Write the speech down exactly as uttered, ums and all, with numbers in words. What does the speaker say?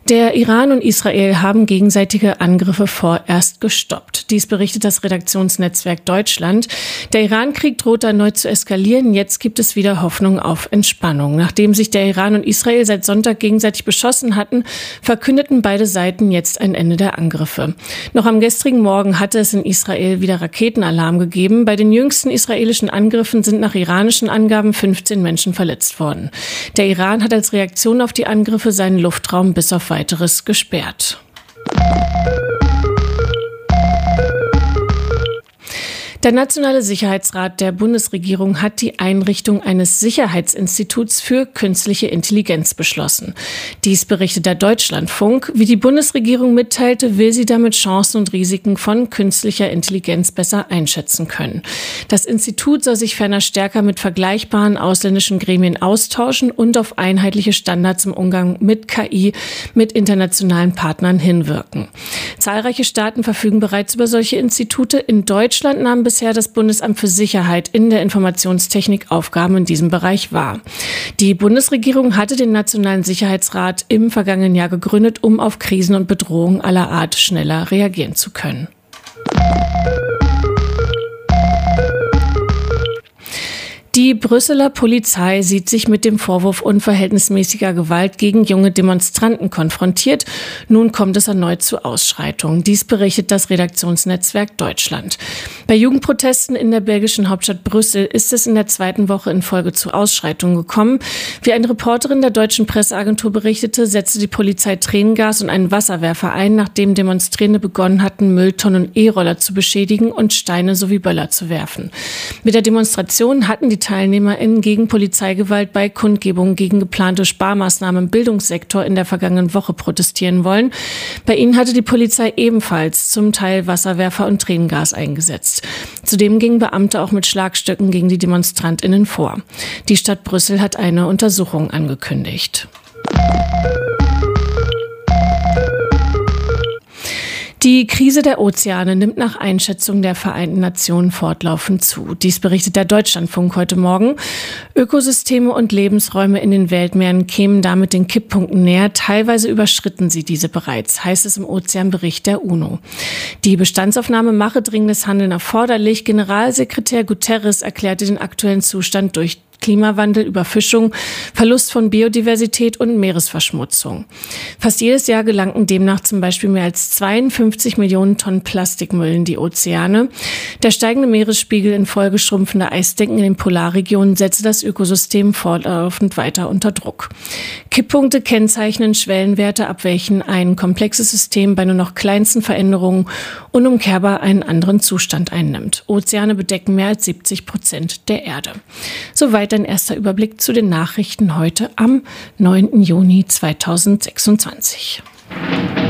Der Iran und Israel haben gegenseitige Angriffe vorerst gestoppt. Dies berichtet das Redaktionsnetzwerk Deutschland. Der Iran-Krieg droht erneut zu eskalieren. Jetzt gibt es wieder Hoffnung auf Entspannung. Nachdem sich der Iran und Israel seit Sonntag gegenseitig beschossen hatten, verkündeten beide Seiten jetzt ein Ende der Angriffe. Noch am gestrigen Morgen hatte es in Israel wieder Raketenalarm gegeben. Bei den jüngsten israelischen Angriffen sind nach iranischen Angaben fünfzehn Menschen verletzt worden. Der Iran hat als Reaktion auf die Angriffe seinen Luftraum bis auf weiteres gesperrt. Der Nationale Sicherheitsrat der Bundesregierung hat die Einrichtung eines Sicherheitsinstituts für künstliche Intelligenz beschlossen. Dies berichtet der Deutschlandfunk. Wie die Bundesregierung mitteilte, will sie damit Chancen und Risiken von künstlicher Intelligenz besser einschätzen können. Das Institut soll sich ferner stärker mit vergleichbaren ausländischen Gremien austauschen und auf einheitliche Standards im Umgang mit K I mit internationalen Partnern hinwirken. Zahlreiche Staaten verfügen bereits über solche Institute. In Deutschland nahmen bisher das Bundesamt für Sicherheit in der Informationstechnik Aufgaben in diesem Bereich wahr. Die Bundesregierung hatte den Nationalen Sicherheitsrat im vergangenen Jahr gegründet, um auf Krisen und Bedrohungen aller Art schneller reagieren zu können. Die Brüsseler Polizei sieht sich mit dem Vorwurf unverhältnismäßiger Gewalt gegen junge Demonstranten konfrontiert. Nun kommt es erneut zu Ausschreitungen. Dies berichtet das Redaktionsnetzwerk Deutschland. Bei Jugendprotesten in der belgischen Hauptstadt Brüssel ist es in der zweiten Woche in Folge zu Ausschreitungen gekommen. Wie eine Reporterin der deutschen Presseagentur berichtete, setzte die Polizei Tränengas und einen Wasserwerfer ein, nachdem Demonstrierende begonnen hatten, Mülltonnen und E-Roller zu beschädigen und Steine sowie Böller zu werfen. Mit der Demonstration hatten die TeilnehmerInnen gegen Polizeigewalt bei Kundgebungen gegen geplante Sparmaßnahmen im Bildungssektor in der vergangenen Woche protestieren wollen. Bei ihnen hatte die Polizei ebenfalls zum Teil Wasserwerfer und Tränengas eingesetzt. Zudem gingen Beamte auch mit Schlagstöcken gegen die DemonstrantInnen vor. Die Stadt Brüssel hat eine Untersuchung angekündigt. Die Krise der Ozeane nimmt nach Einschätzung der Vereinten Nationen fortlaufend zu. Dies berichtet der Deutschlandfunk heute Morgen. Ökosysteme und Lebensräume in den Weltmeeren kämen damit den Kipppunkten näher. Teilweise überschritten sie diese bereits, heißt es im Ozeanbericht der UNO. Die Bestandsaufnahme mache dringendes Handeln erforderlich. Generalsekretär Guterres erklärte den aktuellen Zustand durch Klimawandel, Überfischung, Verlust von Biodiversität und Meeresverschmutzung. Fast jedes Jahr gelangten demnach zum Beispiel mehr als zweiundfünfzig Millionen Tonnen Plastikmüll in die Ozeane. Der steigende Meeresspiegel infolge schrumpfender Eisdecken in den Polarregionen setze das Ökosystem fortlaufend weiter unter Druck. Kipppunkte kennzeichnen Schwellenwerte, ab welchen ein komplexes System bei nur noch kleinsten Veränderungen unumkehrbar einen anderen Zustand einnimmt. Ozeane bedecken mehr als siebzig Prozent der Erde. Soweit ein erster Überblick zu den Nachrichten heute am neunten Juni zweitausendsechsundzwanzig.